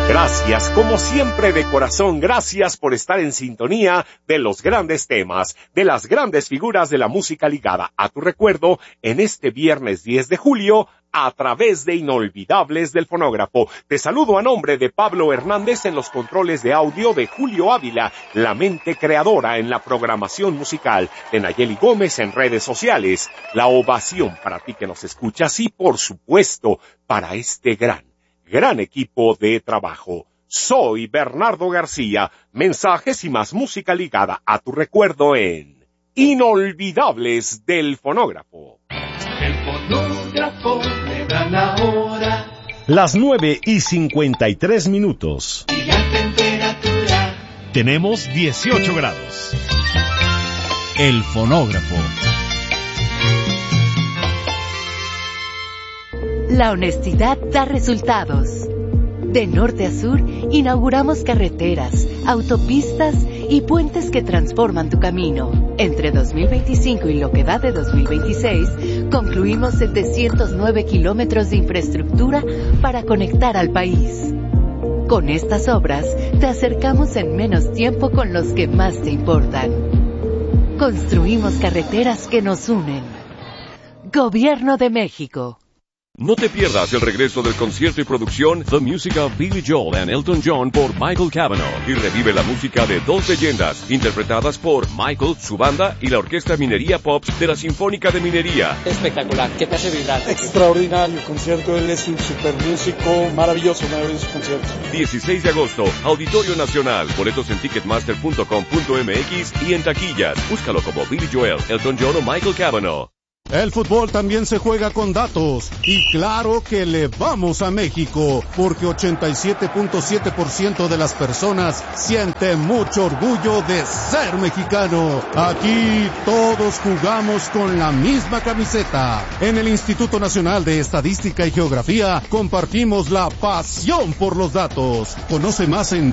Gracias, como siempre de corazón, gracias por estar en sintonía de los grandes temas, de las grandes figuras de la música ligada a tu recuerdo en este viernes 10 de julio a través de Inolvidables del Fonógrafo. Te saludo a nombre de Pablo Hernández en los controles de audio, de Julio Ávila, la mente creadora en la programación musical, de Nayeli Gómez en redes sociales. La ovación para ti que nos escuchas y, por supuesto, para este gran equipo de trabajo. Soy Bernardo García, mensajes y más música ligada a tu recuerdo en Inolvidables del Fonógrafo. El fonógrafo le da la hora. Las 9:53. Y la temperatura. Tenemos 18 grados. El fonógrafo. La honestidad da resultados. De norte a sur, inauguramos carreteras, autopistas y puentes que transforman tu camino. Entre 2025 y lo que va de 2026, concluimos 709 kilómetros de infraestructura para conectar al país. Con estas obras, te acercamos en menos tiempo con los que más te importan. Construimos carreteras que nos unen. Gobierno de México. No te pierdas el regreso del concierto y producción The Music of Billy Joel and Elton John por Michael Cavanaugh y revive la música de dos leyendas interpretadas por Michael, su banda y la Orquesta Minería Pops de la Sinfónica de Minería. Espectacular, ¿qué te hace vibrar? Extraordinario el concierto, él es un super músico, maravilloso concierto. 16 de agosto, Auditorio Nacional, boletos en ticketmaster.com.mx y en taquillas. Búscalo como Billy Joel, Elton John o Michael Cavanaugh. El fútbol también se juega con datos, y claro que le vamos a México, porque 87.7% de las personas siente mucho orgullo de ser mexicano. Aquí todos jugamos con la misma camiseta. En el Instituto Nacional de Estadística y Geografía compartimos la pasión por los datos. Conoce más en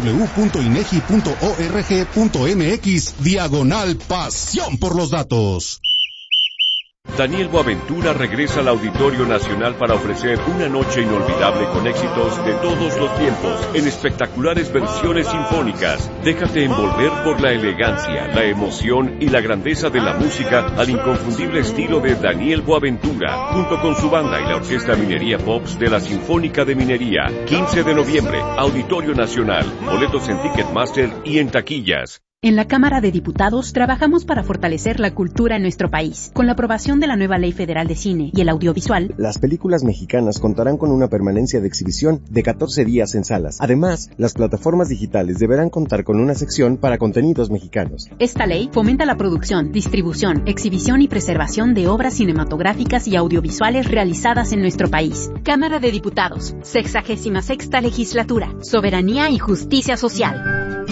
www.inegi.org.mx/pasión por los datos. Daniel Boaventura regresa al Auditorio Nacional para ofrecer una noche inolvidable con éxitos de todos los tiempos, en espectaculares versiones sinfónicas. Déjate envolver por la elegancia, la emoción y la grandeza de la música al inconfundible estilo de Daniel Boaventura, junto con su banda y la Orquesta Minería Pops de la Sinfónica de Minería. 15 de noviembre, Auditorio Nacional. Boletos en Ticketmaster y en taquillas. En la Cámara de Diputados trabajamos para fortalecer la cultura en nuestro país. Con la aprobación de la nueva Ley Federal de Cine y el Audiovisual, las películas mexicanas contarán con una permanencia de exhibición de 14 días en salas. Además, las plataformas digitales deberán contar con una sección para contenidos mexicanos. Esta ley fomenta la producción, distribución, exhibición y preservación de obras cinematográficas y audiovisuales realizadas en nuestro país. Cámara de Diputados, 66ª Legislatura, Soberanía y Justicia Social.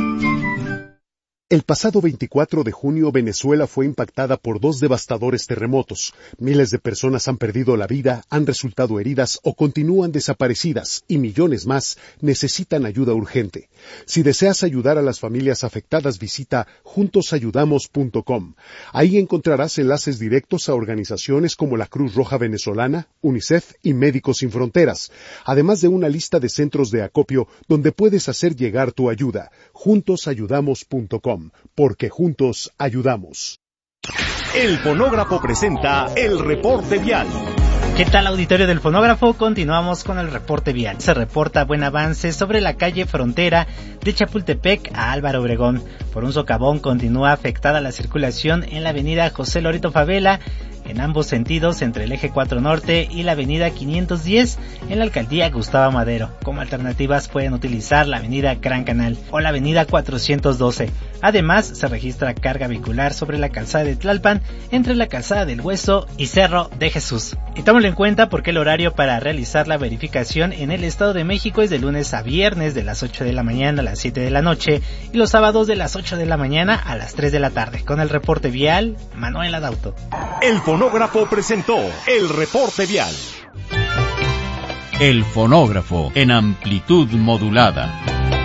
El pasado 24 de junio, Venezuela fue impactada por 2 devastadores terremotos. Miles de personas han perdido la vida, han resultado heridas o continúan desaparecidas, y millones más necesitan ayuda urgente. Si deseas ayudar a las familias afectadas, visita juntosayudamos.com. Ahí encontrarás enlaces directos a organizaciones como la Cruz Roja Venezolana, UNICEF y Médicos Sin Fronteras, además de una lista de centros de acopio donde puedes hacer llegar tu ayuda. Juntosayudamos.com. Porque juntos ayudamos. El Fonógrafo presenta el reporte vial. ¿Qué tal, auditorio del Fonógrafo? Continuamos con el reporte vial. Se reporta buen avance sobre la calle Frontera de Chapultepec a Álvaro Obregón. Por un socavón continúa afectada la circulación en la avenida José Loreto Favela, en ambos sentidos entre el eje 4 Norte y la avenida 510 en la alcaldía Gustavo Madero. Como alternativas pueden utilizar la avenida Gran Canal o la avenida 412. Además, se registra carga vehicular sobre la calzada de Tlalpan entre la calzada del Hueso y Cerro de Jesús. Y tómalo en cuenta porque el horario para realizar la verificación en el Estado de México es de lunes a viernes de las 8 de la mañana a las 7 de la noche y los sábados de las 8 de la mañana a las 3 de la tarde. Con el reporte vial, Manuel Adauto. El Fonógrafo presentó el reporte vial. El Fonógrafo en amplitud modulada.